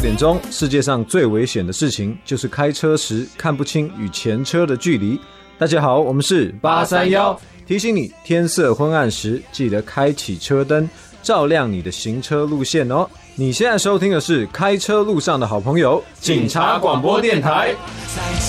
点钟，世界上最危险的事情就是开车时看不清与前车的距离。大家好，我们是 831， 提醒你天色昏暗时记得开启车灯，照亮你的行车路线哦。你现在收听的是开车路上的好朋友警察广播电台。 在